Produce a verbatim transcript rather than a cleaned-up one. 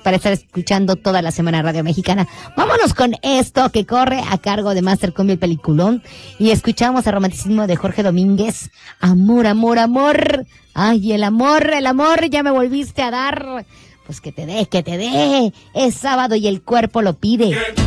para estar escuchando toda la semana Radio Mexicana. Vámonos con esto que corre a cargo de Master Combi el Peliculón. Y escuchamos el romanticismo de Jorge Domínguez. Amor, amor, amor. Ay, el amor, el amor, ya me volviste a dar. Pues que te dé, que te dé. Es sábado y el cuerpo lo pide.